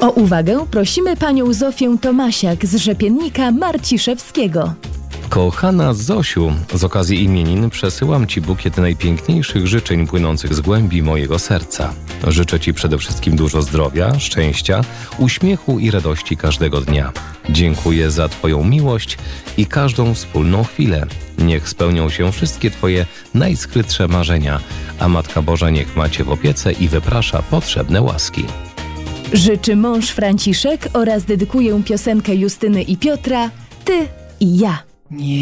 O uwagę prosimy panią Zofię Tomasiak z Rzepiennika Marciszewskiego. Kochana Zosiu, z okazji imienin przesyłam Ci bukiet najpiękniejszych życzeń płynących z głębi mojego serca. Życzę Ci przede wszystkim dużo zdrowia, szczęścia, uśmiechu i radości każdego dnia. Dziękuję za Twoją miłość i każdą wspólną chwilę. Niech spełnią się wszystkie Twoje najskrytsze marzenia, a Matka Boża niech ma Cię w opiece i wyprasza potrzebne łaski. Życzy mąż Franciszek oraz dedykuję piosenkę Justyny i Piotra, Ty i ja. Nie